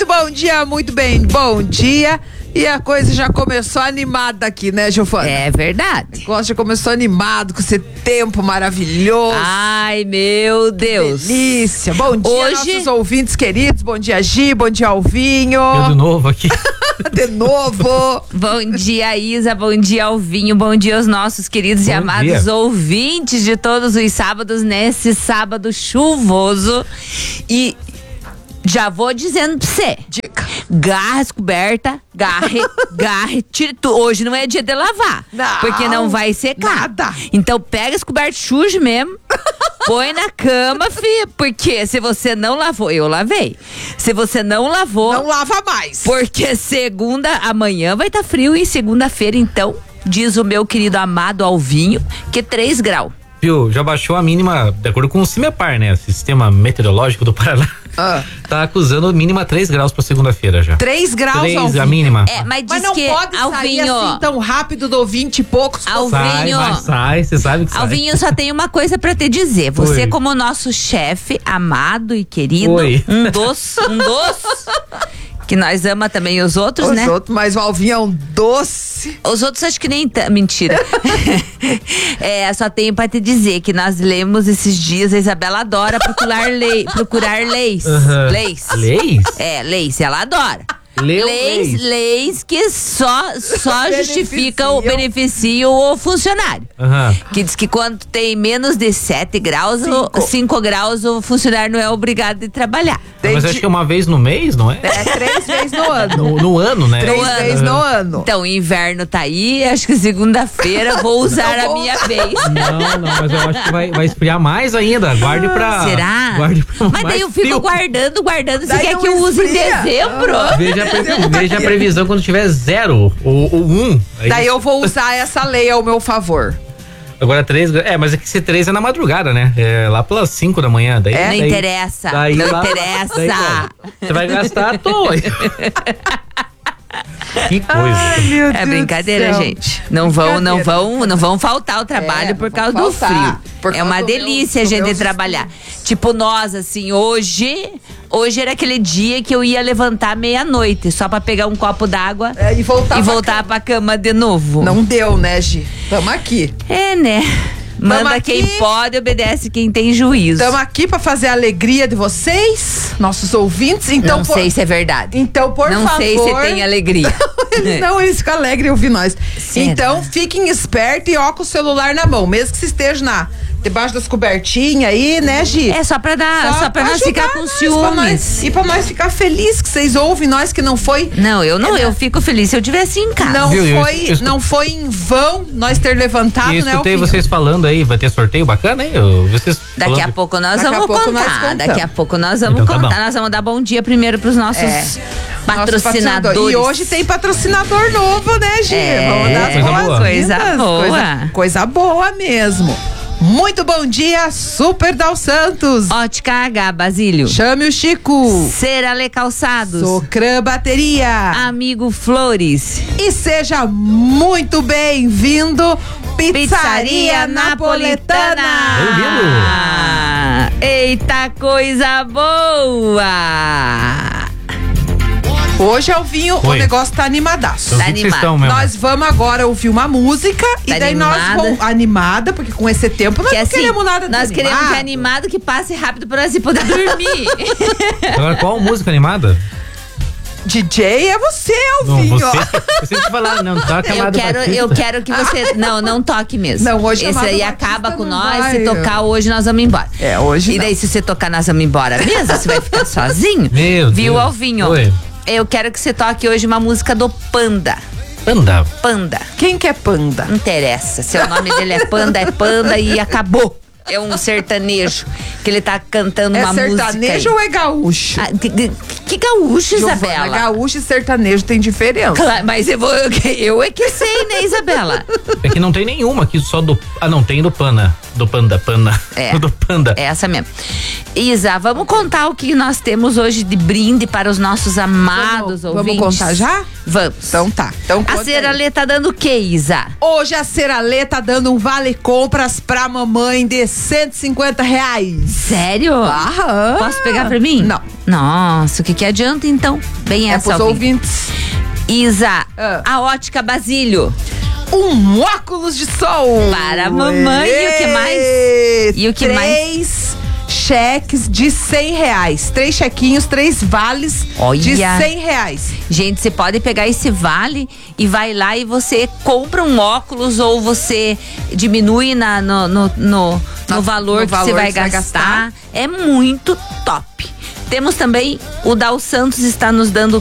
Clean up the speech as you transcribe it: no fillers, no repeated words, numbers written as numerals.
Muito bom dia, muito bem, bom dia. E a coisa já começou animada aqui, né, Giovana? É verdade. O negócio já começou animado, com esse tempo maravilhoso. Ai, meu Deus. Delícia. Bom dia, Hoje... nossos ouvintes queridos. Bom dia, Gi. Bom dia, Alvinho. Eu de novo aqui. De novo. Bom dia, Isa. Bom dia, Alvinho. Bom dia aos nossos queridos e amados ouvintes de todos os sábados, nesse sábado chuvoso. E já vou dizendo pra você. Dica. Garra coberta, garre, tira tudo. Hoje não é dia de lavar. Não, porque não vai secar. Nada. Então pega as cobertas sujas mesmo. Põe na cama, filha. Porque se você não lavou, eu lavei. Se você não lavou, não lava mais. Porque amanhã vai estar frio e segunda-feira, então, diz o meu querido amado Alvinho, que 3 graus. Viu, já baixou a mínima, de acordo com o CIMEPAR, né? Sistema Meteorológico do Paraná. Tá acusando a mínima 3 graus pra segunda-feira já. 3 graus, 3, Alvinho. a mínima. É, mas diz Mas não que pode sair Alvinho, assim tão rápido do 20 e poucos. Alvinho, Sai, você sabe que sai. Alvinho, só tem uma coisa pra te dizer. Você, como nosso chefe, amado e querido, um doce, que nós ama também os outros, né? Os outros, mas o Alvinho é um doce. Os outros acho que nem mentira. Só tenho pra te dizer que nós lemos esses dias, a Isabela adora procurar leis. Leis? Leis? Leis, ela adora. Leis que só beneficiam o funcionário. Que diz que quando tem menos de 7 graus, 5 graus, o funcionário não é obrigado a trabalhar. Mas acho que é uma vez no mês, não é? É 3 vezes no ano. No ano, né? 3 vezes no ano. Então, o inverno tá aí, acho que segunda-feira vou usar a minha vez. Não, mas eu acho que vai esfriar mais ainda. Guarde pra... Será? Guarde pra mas daí eu fico guardando. Você daí quer que eu use em dezembro? Veja a previsão quando tiver 0 ou 1. Daí eu vou usar essa lei ao meu favor. Agora 3, mas é que esse 3 é na madrugada, né? É lá pelas 5 da manhã. Daí, não interessa. Você vai gastar à toa. Que coisa. Ai, meu Deus brincadeira, gente. Não vão faltar o trabalho por causa do frio. É uma delícia a gente trabalhar. Tipo nós, assim, hoje era aquele dia que eu ia levantar meia-noite só pra pegar um copo d'água e voltar pra cama de novo. Não deu, né, Gi? Tamo aqui. Né? Manda quem pode, obedece quem tem juízo. Estamos aqui para fazer a alegria de vocês, nossos ouvintes. Então, não sei se é verdade. Então, por favor. Não sei se tem alegria. Eles ficam alegres ouvir nós. Será? Então, fiquem espertos e ó com o celular na mão, mesmo que você esteja debaixo das cobertinhas aí, né, Gi? É só pra nós ficar com ciúmes. E pra nós ficar felizes que vocês ouvem nós, que não foi. Não, eu fico feliz se eu tivesse em casa. Não foi em vão nós ter levantado, né? Eu escutei vocês falando aí, vai ter sorteio bacana aí? Daqui a pouco nós vamos contar. Daqui a pouco nós vamos contar. Nós vamos dar bom dia primeiro pros nossos patrocinadores. E hoje tem patrocinador novo, né, Gi? Vamos dar coisa boa. Coisa boa mesmo. Muito bom dia, Super Dal Santos. Ótica H, Basílio. Chame o Chico. Cerale Calçados. Socran Bateria. Amigo Flores. E seja muito bem-vindo, Pizzaria Napoletana. Bem-vindo. Eita, coisa boa. Hoje, Alvinho, o negócio tá animadaço. Tá animado. Nós vamos agora ouvir uma música e daí nós vamos animada, porque com esse tempo nós não queremos nada de nós queremos que animado que passe rápido pra nós poder dormir. Agora, qual música animada? DJ é você, Alvinho. Não, você tem que falar, não toca amado. Eu quero que você... Não toque mesmo. Não, hoje esse aí acaba com nós. Vai. Se tocar hoje, nós vamos embora. Hoje E daí, se você tocar, nós vamos embora mesmo? Você vai ficar sozinho? Meu Viu, Deus. Alvinho? Oi. Eu quero que você toque hoje uma música do Panda. Panda. Quem que é Panda? Não interessa. Se o nome dele é Panda e acabou. É um sertanejo que ele tá cantando uma música. É sertanejo ou é gaúcho? Que gaúcho, Giovana, Isabela? Gaúcho e sertanejo tem diferença. Claro, mas eu é que sei, né, Isabela? É que não tem nenhuma aqui, só do... não, tem do Panda. Do Panda. Do Panda. É essa mesmo. Isa, vamos contar o que nós temos hoje de brinde para os nossos amados ouvintes. Vamos contar já? Vamos. Então tá. Então, a Seralê tá dando o que, Isa? Hoje a Seralê tá dando um vale compras pra mamãe de R$150. Sério? Aham. Posso pegar pra mim? Não. Nossa, o que adianta então? Bem essa, pros ouvintes. Isa, a Ótica Basílio. Um óculos de sol. Para a mamãe. E o que mais? E o que mais? 3 cheques de R$100. 3 chequinhos, 3 vales de R$100. Gente, você pode pegar esse vale e vai lá e você compra um óculos ou você diminui no valor que você vai gastar. É muito top. Temos também o Dal Santos está nos dando